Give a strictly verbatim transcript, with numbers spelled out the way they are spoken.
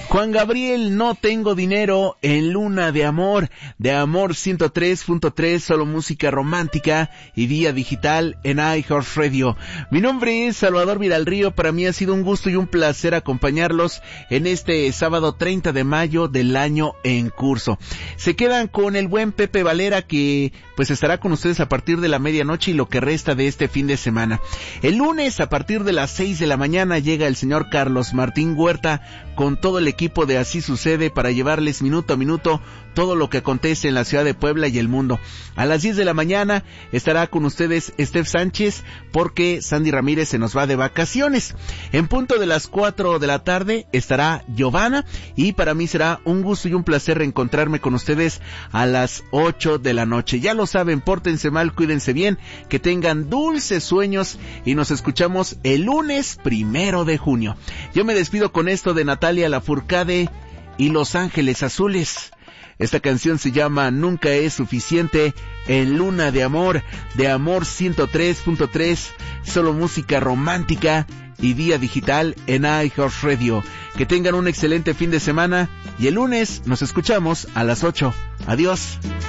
Juan Gabriel, No Tengo Dinero, en Luna de Amor, de Amor ciento tres punto tres, solo música romántica y vía digital en iHeartRadio. Mi nombre es Salvador Villarrío, para mí ha sido un gusto y un placer acompañarlos en este sábado treinta de mayo del año en curso. Se quedan con el buen Pepe Valera, que pues estará con ustedes a partir de la medianoche y lo que resta de este fin de semana. El lunes a partir de las seis de la mañana llega el señor Carlos Martín Huerta con todo el equipo de Así Sucede para llevarles minuto a minuto todo lo que acontece en la ciudad de Puebla y el mundo. A las diez de la mañana estará con ustedes Steph Sánchez, porque Sandy Ramírez se nos va de vacaciones. En punto de las cuatro de la tarde estará Giovanna, y para mí será un gusto y un placer reencontrarme con ustedes a las ocho de la noche. Ya lo saben, pórtense mal, cuídense bien, que tengan dulces sueños y nos escuchamos el lunes primero de junio. Yo me despido con esto de Natalia Lafourcade y Los Ángeles Azules. Esta canción se llama Nunca es suficiente, en Luna de Amor, de Amor ciento tres punto tres, solo música romántica y vía digital en iHeartRadio. Que tengan un excelente fin de semana y el lunes nos escuchamos a las ocho. Adiós.